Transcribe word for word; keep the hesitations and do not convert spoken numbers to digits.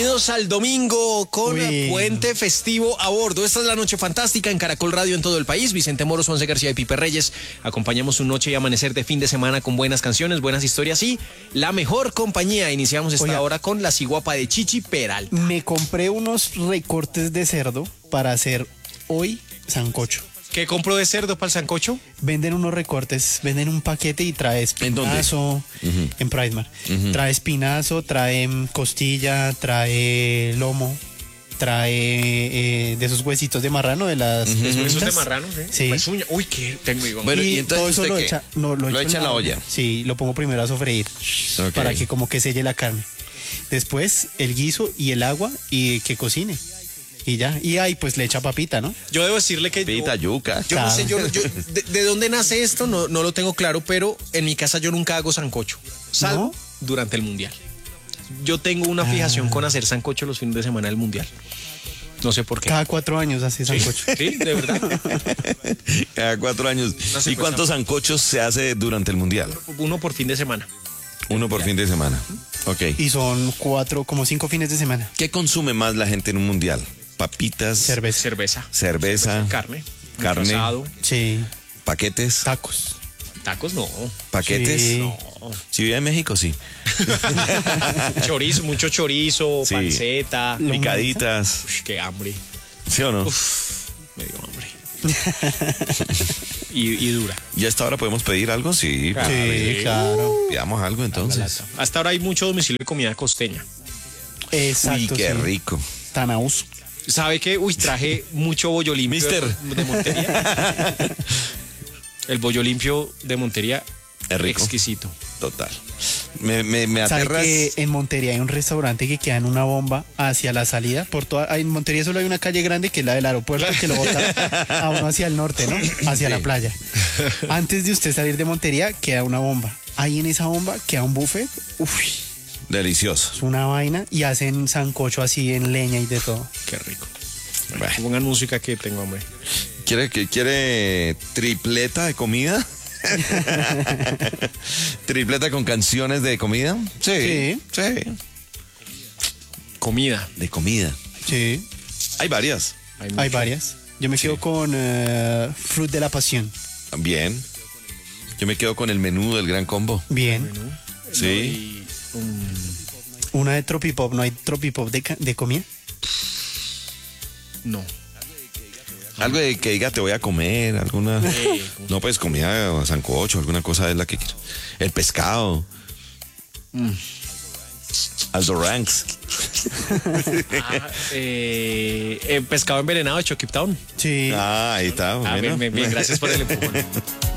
Bienvenidos al domingo con Uy. puente festivo a bordo. Esta es la noche fantástica en Caracol Radio en todo el país. Vicente Moros, Juanse García y Pipe Reyes. Acompañamos su noche y amanecer de fin de semana con buenas canciones, buenas historias y la mejor compañía. Iniciamos esta Oiga. hora con la ciguapa de Chichi Peralta. Me compré unos recortes de cerdo para hacer hoy sancocho. ¿Qué compro de cerdo para el sancocho? Venden unos recortes, venden un paquete y trae ¿En dónde? espinazo en Pricemark. Trae espinazo, trae mm, costilla, trae lomo, trae eh, de esos huesitos de marrano, de las pezuñitas. Esos de marrano, ¿sí? Sí. Pezuña. Uy, qué tengo igual. Bueno, y ¿y entonces todo eso usted lo qué? echa, no, lo, Lo echo echa en la olla. Sí, lo pongo primero a sofreír Ok. para que como que selle la carne. Después el guiso y el agua y que cocine. Y ya, y ahí pues le echa papita, ¿no? Yo debo decirle que yo, Pita, yuca. yo no sé, yo, Claro. yo- de, de dónde nace esto no, no lo tengo claro, pero en mi casa yo nunca hago sancocho, salvo ¿No? durante el mundial. Yo tengo una fijación con hacer sancocho los fines de semana del mundial. No sé por qué. Cada cuatro años hace sancocho. Sí, de verdad. Cada cuatro años. No sé, ¿Y pues, cuántos sancochos se hace durante el mundial? Uno por fin de semana. Uno por fin de semana. Ok. Y son cuatro, como cinco fines de semana. ¿Qué consume más la gente en un mundial? Papitas, Cerveza. Cerveza. cerveza, Carne. Carne. Asado. Sí. paquetes, Tacos. Tacos no. paquetes. Sí. No. Si vive en México, sí. Chorizo, mucho chorizo, Sí. panceta. Lo- Picaditas. Uy, qué hambre. ¿Sí o no? Me dio hambre. y, y dura. ¿Y a esta hora podemos pedir algo? Sí. Claro. Sí, claro. Pidamos algo entonces. Hasta ahora hay mucho domicilio de comida costeña. Exacto. Uy, qué sí. rico. Tanaús. ¿Sabe qué? Uy, traje mucho bollo limpio Mister. de, de Montería. El bollo limpio de Montería. Es rico. Exquisito. Total. Me, me, me ¿Sabe aterras. que en Montería hay un restaurante que queda en una bomba hacia la salida? Por toda, en Montería solo hay una calle grande que es la del aeropuerto que lo bota a uno hacia el norte, ¿no? Hacia la playa. Antes de usted salir de Montería queda una bomba. Ahí en esa bomba queda un buffet. Uf, Delicioso. es una vaina y hacen sancocho así en leña y de todo. Qué rico. Bueno. Pongan música que tengo hambre. ¿Quiere, que, ¿Quiere tripleta de comida? ¿Tripleta con canciones de comida? Sí. Sí. Comida. De comida. Sí. Hay varias. Hay, Hay mucho. varias. Yo me quedo con eh, Fruit de la Pasión. Bien. Yo me quedo con el menú del Gran Combo. Bien. Sí. Y, um, Una de Tropipop. ¿No hay Tropipop de, ca- de comida? no. Algo de que diga te voy a comer, alguna. Eh, No, pues comida, sancocho, alguna cosa es la que quiero. El pescado. Aldo Ranks. ah, eh, eh, pescado envenenado de Chucky Town. Sí. Ah, ahí está. Ah, bueno. bien, bien, bien, gracias por el empujón.